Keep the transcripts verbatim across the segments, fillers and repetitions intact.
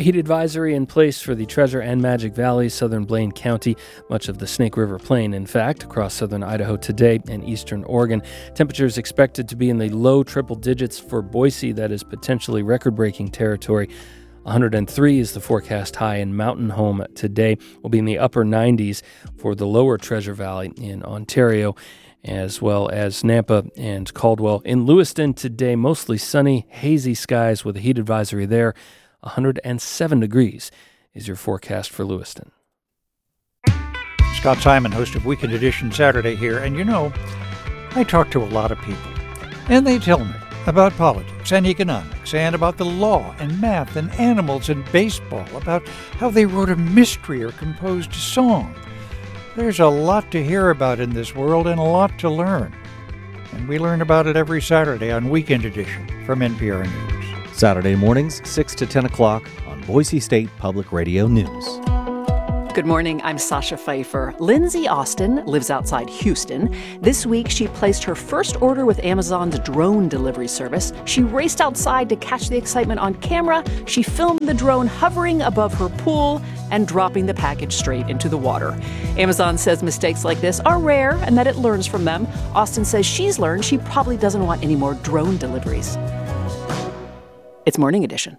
heat advisory in place for the Treasure and Magic Valley, southern Blaine County, much of the Snake River Plain, in fact, across southern Idaho today and eastern Oregon. Temperatures expected to be in the low triple digits for Boise. That is potentially record-breaking territory. one hundred three is the forecast high in Mountain Home today. We'll be in the upper nineties for the lower Treasure Valley in Ontario, as well as Nampa and Caldwell. In Lewiston today, mostly sunny, hazy skies with a heat advisory there. one hundred seven degrees is your forecast for Lewiston. Scott Simon, host of Weekend Edition Saturday here. And you know, I talk to a lot of people, and they tell me about politics and economics and about the law and math and animals and baseball, about how they wrote a mystery or composed a song. There's a lot to hear about in this world and a lot to learn. And we learn about it every Saturday on Weekend Edition from N P R News. Saturday mornings, six to ten o'clock on Boise State Public Radio News. Good morning, I'm Sasha Pfeiffer. Lindsay Austin lives outside Houston. This week, she placed her first order with Amazon's drone delivery service. She raced outside to catch the excitement on camera. She filmed the drone hovering above her pool and dropping the package straight into the water. Amazon says mistakes like this are rare and that it learns from them. Austin says she's learned she probably doesn't want any more drone deliveries. It's Morning Edition.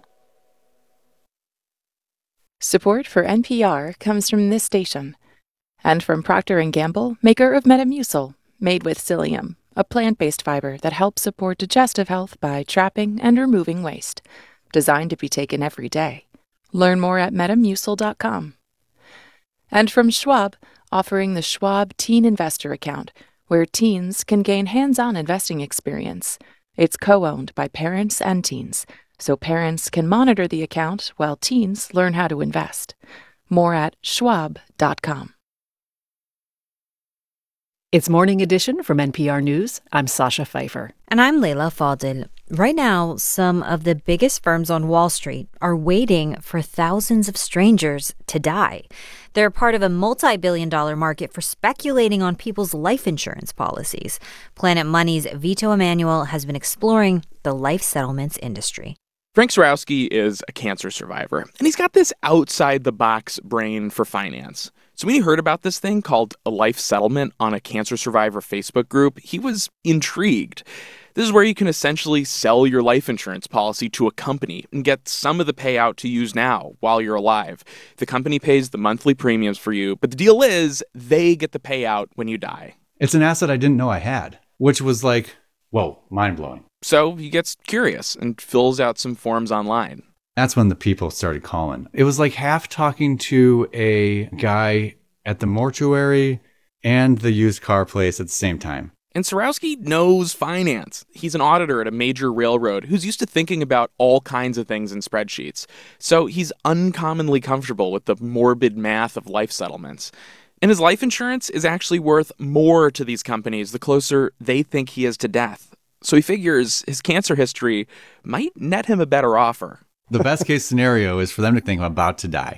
Support for N P R comes from this station and from Procter and Gamble, maker of Metamucil, made with psyllium, a plant-based fiber that helps support digestive health by trapping and removing waste. Designed to be taken every day. Learn more at metamucil dot com. And from Schwab, offering the Schwab Teen Investor Account, where teens can gain hands-on investing experience. It's co-owned by parents and teens, so parents can monitor the account while teens learn how to invest. More at schwab dot com. It's Morning Edition from N P R News. I'm Sasha Pfeiffer. And I'm Leila Fadel. Right now, some of the biggest firms on Wall Street are waiting for thousands of strangers to die. They're part of a multi-billion dollar market for speculating on people's life insurance policies. Planet Money's Vito Emanuel has been exploring the life settlements industry. Frank Sarowski is a cancer survivor, and he's got this outside-the-box brain for finance. So when he heard about this thing called a life settlement on a cancer survivor Facebook group, he was intrigued. This is where you can essentially sell your life insurance policy to a company and get some of the payout to use now while you're alive. The company pays the monthly premiums for you, but the deal is they get the payout when you die. It's an asset I didn't know I had, which was like, whoa, mind-blowing. So he gets curious and fills out some forms online. That's when the people started calling. It was like half talking to a guy at the mortuary and the used car place at the same time. And Sarowski knows finance. He's an auditor at a major railroad who's used to thinking about all kinds of things in spreadsheets. So he's uncommonly comfortable with the morbid math of life settlements. And his life insurance is actually worth more to these companies the closer they think he is to death. So he figures his cancer history might net him a better offer. The best case scenario is for them to think I'm about to die,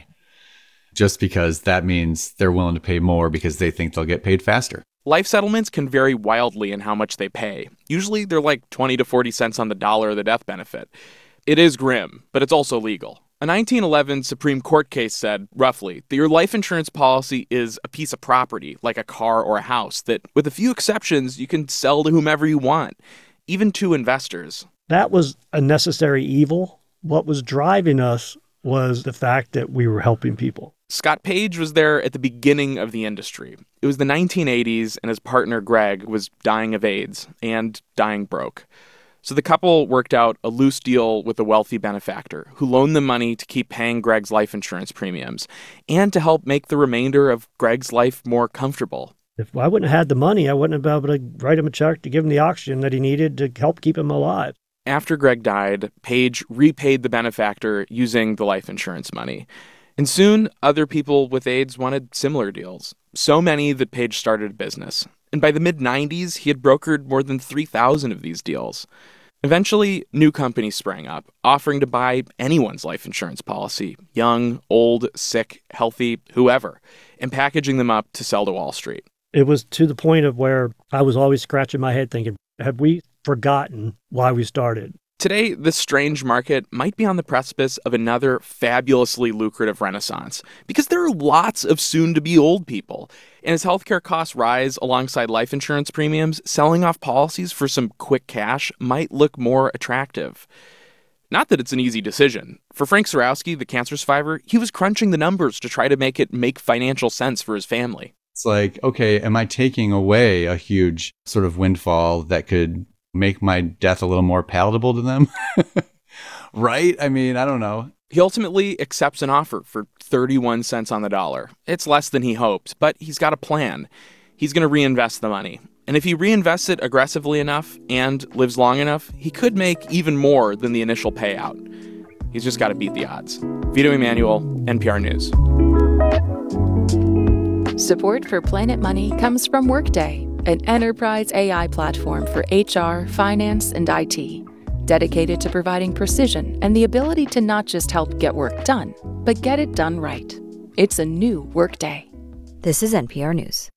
just because that means they're willing to pay more because they think they'll get paid faster. Life settlements can vary wildly in how much they pay. Usually they're like twenty to forty cents on the dollar of the death benefit. It is grim, but it's also legal. A nineteen eleven Supreme Court case said, roughly, that your life insurance policy is a piece of property, like a car or a house, that with a few exceptions, you can sell to whomever you want, even to investors. That was a necessary evil. What was driving us was the fact that we were helping people. Scott Page was there at the beginning of the industry. It was the nineteen eighties, and his partner, Greg, was dying of AIDS and dying broke. So the couple worked out a loose deal with a wealthy benefactor who loaned them money to keep paying Greg's life insurance premiums and to help make the remainder of Greg's life more comfortable. If I wouldn't have had the money, I wouldn't have been able to write him a check to give him the oxygen that he needed to help keep him alive. After Greg died, Page repaid the benefactor using the life insurance money. And soon, other people with AIDS wanted similar deals. So many that Page started a business. And by the mid nineties, he had brokered more than three thousand of these deals. Eventually, new companies sprang up, offering to buy anyone's life insurance policy, young, old, sick, healthy, whoever, and packaging them up to sell to Wall Street. It was to the point of where I was always scratching my head thinking, have we forgotten why we started? Today, this strange market might be on the precipice of another fabulously lucrative renaissance because there are lots of soon-to-be old people. And as healthcare costs rise alongside life insurance premiums, selling off policies for some quick cash might look more attractive. Not that it's an easy decision. For Frank Surowski, the cancer survivor, he was crunching the numbers to try to make it make financial sense for his family. It's like, okay, am I taking away a huge sort of windfall that could make my death a little more palatable to them? Right? I mean, I don't know. He ultimately accepts an offer for thirty-one cents on the dollar. It's less than he hoped, but he's got a plan. He's going to reinvest the money. And if he reinvests it aggressively enough and lives long enough, he could make even more than the initial payout. He's just got to beat the odds. Vito Emanuel, N P R News. Support for Planet Money comes from Workday, an enterprise A I platform for H R, finance, and I T, dedicated to providing precision and the ability to not just help get work done, but get it done right. It's a new Workday. This is N P R News.